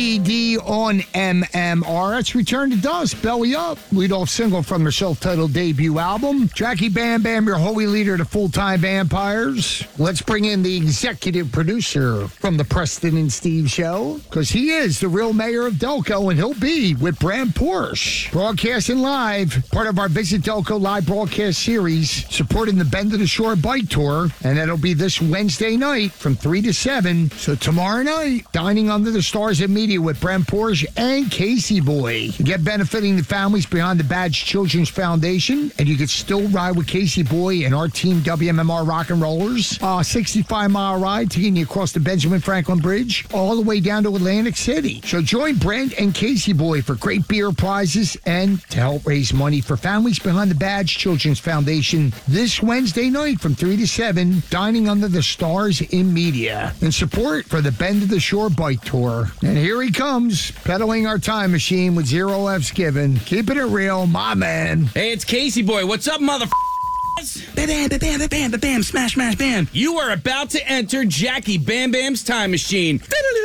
ED on MMR. It's Return to Dust, Belly Up, lead-off single from their self-titled debut album. Jackie Bam Bam, your holy leader to full-time vampires. Let's bring in the executive producer from the Preston and Steve Show, because he is the real mayor of Delco, and he'll be with Bram Porsche, broadcasting live, part of our Visit Delco live broadcast series, supporting the Bend to the Shore Bike Tour, and that'll be this Wednesday night from 3 to 7. So tomorrow night, dining under the stars at Media with Bram Porsche and Casey Boy. Get benefiting the families behind the Badge Children's Foundation, and you can still ride with Casey Boy and our team WMMR Rock and Rollers. 65-mile ride taking you across the Benjamin Franklin Bridge all the way down to Atlantic City. So join Brent and Casey Boy for great beer prizes and to help raise money for families behind the Badge Children's Foundation this Wednesday night from 3 to 7, dining under the stars in Media, and support for the Bend to the Shore Bike Tour. And here he comes, pedaling our time machine with 0 F's given. Keeping it real, my man. Hey, it's Casey Boy. What's up, mother? Bam, bam, bam, bam, bam, bam, smash, smash, bam. You are about to enter Jackie Bam Bam's time machine.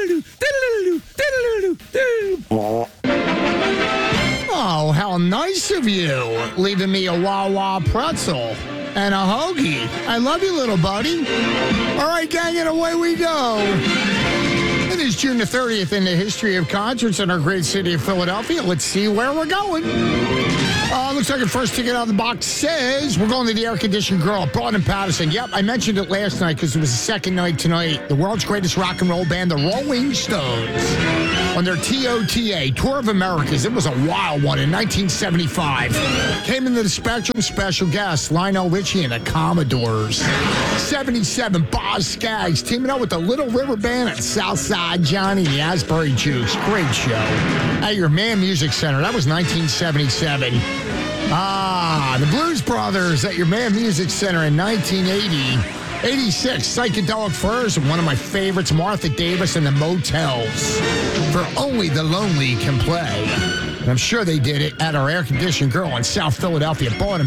Oh, how nice of you, leaving me a Wawa pretzel and a hoagie. I love you, little buddy. All right, gang, and away we go. It is June the 30th in the history of concerts in our great city of Philadelphia. Let's see where we're going. Looks like the first ticket out of the box says we're going to the air-conditioned girl at Broad and Patterson. Yep, I mentioned it last night because it was the second night tonight. The world's greatest rock and roll band, the Rolling Stones, on their TOTA, Tour of Americas. It was a wild one in 1975. Came into the Spectrum, special guest Lionel Richie and the Commodores. 77, Boz Scaggs teaming up with the Little River Band at Southside Johnny and the Asbury Jukes. Great show. At your Man Music Center. That was 1977. The Blues Brothers at your Man Music Center in 1980. 86, Psychedelic Furs, and one of my favorites, Martha Davis and the Motels, for Only the Lonely Can Play. And I'm sure they did it at our air-conditioned girl in South Philadelphia, Broad and